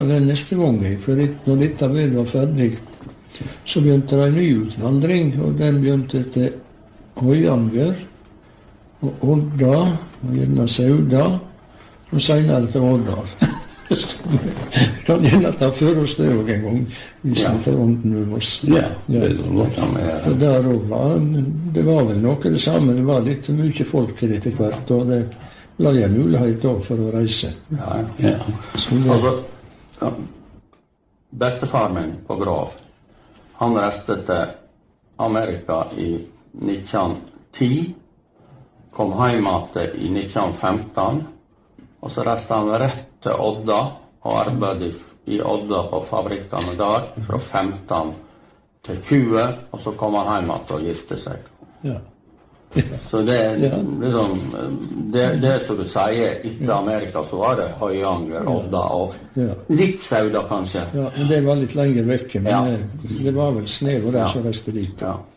den neste gangen. For når dette var ferdig, så begynte det en ny utvandring, og den begynte til Høyanger, og Odda, og gjerne Sauda, og senere til Årdal. Kan gjerne ta for oss det også en gang, hvis vi får ånden med oss. Ja, det låter med. For der også det var vel noe det samme, det var litt mye folk etter hvert, og det la jeg mulighet også for å reise. Ja. Altså, bestefar min på Grov, han reiste til Amerika i 1910, kom hjem i 1915, og så reiste han rett til Odda og arbeidet i Odda på fabrikkene der fra 15 til 20, og så kom han hjem og gifte seg. Ja. Så det liksom, det som du sier, etter Amerika så var det Høyanger, Odda og litt Sauda kanskje. Ja, det var litt lenger vekke, men det var vel snev og der som reiste dit. Ja.